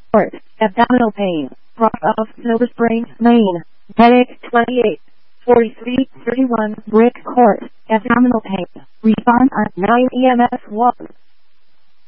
Court, abdominal pain, Rock of Silver Spring, Maine, headache 28, 4331, Brick Court, abdominal pain, refund on 9 EMS 1.